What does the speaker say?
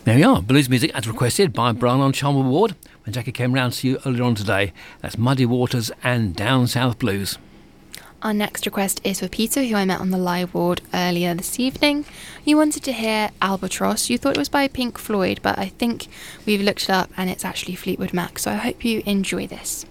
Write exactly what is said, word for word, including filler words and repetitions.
There we are, blues music as requested by Brian on Charmwood Ward when Jackie came round to you earlier on today. That's Muddy Waters and Down South Blues. Our next request is for Peter, who I met on the live ward earlier this evening. You wanted to hear Albatross. You thought it was by Pink Floyd, but I think we've looked it up and it's actually Fleetwood Mac, so I hope you enjoy this.